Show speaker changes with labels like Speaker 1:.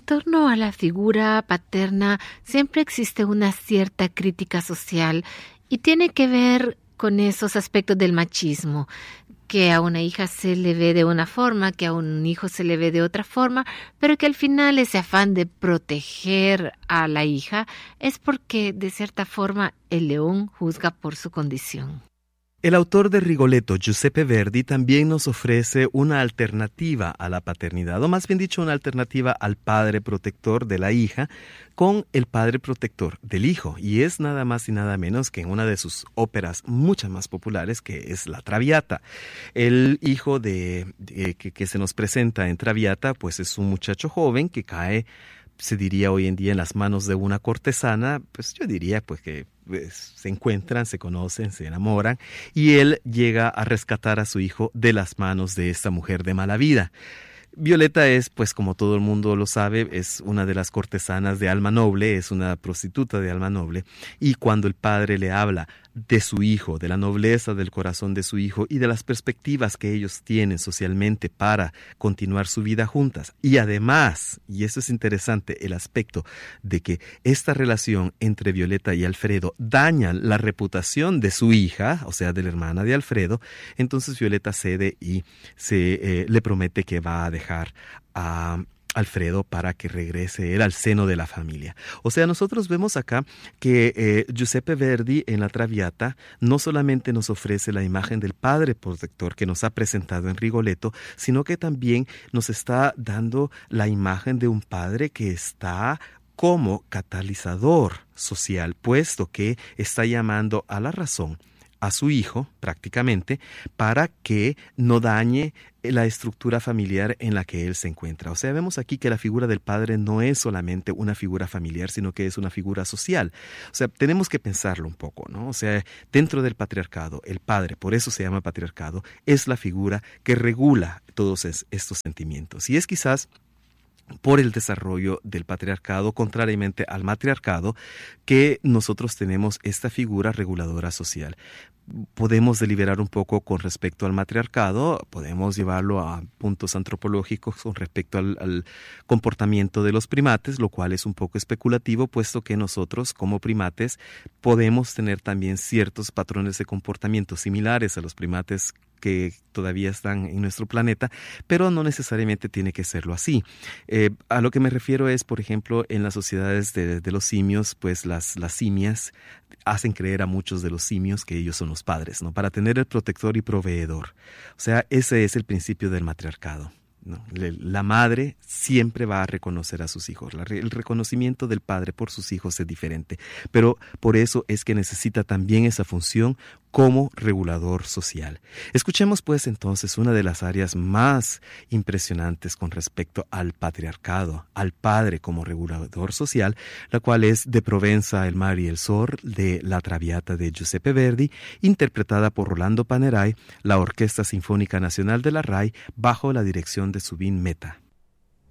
Speaker 1: torno a la figura paterna siempre existe una cierta crítica social y tiene que ver con esos aspectos del machismo, que a una hija se le ve de una forma, que a un hijo se le ve de otra forma, pero que al final ese afán de proteger a la hija es porque de cierta forma el león juzga por su condición.
Speaker 2: El autor de Rigoletto, Giuseppe Verdi, también nos ofrece una alternativa a la paternidad, o más bien dicho, una alternativa al padre protector de la hija con el padre protector del hijo. Y es nada más y nada menos que en una de sus óperas muchas más populares, que es La Traviata. El hijo que se nos presenta en Traviata, pues es un muchacho joven que cae, se diría hoy en día, en las manos de una cortesana. Pues yo diría pues que se encuentran, se conocen, se enamoran, y él llega a rescatar a su hijo de las manos de esta mujer de mala vida. Violeta es, pues como todo el mundo lo sabe, es una de las cortesanas de alma noble, es una prostituta de alma noble, y cuando el padre le habla de su hijo, de la nobleza del corazón de su hijo y de las perspectivas que ellos tienen socialmente para continuar su vida juntas, y además, y eso es interesante, el aspecto de que esta relación entre Violeta y Alfredo daña la reputación de su hija, o sea, de la hermana de Alfredo, entonces Violeta cede y le promete que va a dejar a Alfredo para que regrese él al seno de la familia. O sea, nosotros vemos acá que Giuseppe Verdi en La Traviata no solamente nos ofrece la imagen del padre protector que nos ha presentado en Rigoletto, sino que también nos está dando la imagen de un padre que está como catalizador social, puesto que está llamando a la razón a su hijo, prácticamente, para que no dañe la estructura familiar en la que él se encuentra. O sea, vemos aquí que la figura del padre no es solamente una figura familiar, sino que es una figura social. O sea, tenemos que pensarlo un poco, ¿no? O sea, dentro del patriarcado, el padre, por eso se llama patriarcado, es la figura que regula todos estos sentimientos. Y es quizás por el desarrollo del patriarcado, contrariamente al matriarcado, que nosotros tenemos esta figura reguladora social. Podemos deliberar un poco con respecto al matriarcado, podemos llevarlo a puntos antropológicos con respecto al comportamiento de los primates, lo cual es un poco especulativo, puesto que nosotros como primates podemos tener también ciertos patrones de comportamiento similares a los primates que todavía están en nuestro planeta, pero no necesariamente tiene que serlo así. A lo que me refiero es, por ejemplo, en las sociedades de los simios, pues las simias hacen creer a muchos de los simios que ellos son los padres, ¿no? Para tener el protector y proveedor. O sea, ese es el principio del matriarcado, ¿no? La madre siempre va a reconocer a sus hijos. El reconocimiento del padre por sus hijos es diferente, pero por eso es que necesita también esa función como regulador social. Escuchemos pues entonces una de las áreas más impresionantes con respecto al patriarcado, al padre como regulador social, la cual es De Provenza, el mar y el sol, de La Traviata de Giuseppe Verdi, interpretada por Rolando Panerai, la Orquesta Sinfónica Nacional de la RAI, bajo la dirección de Zubin Mehta.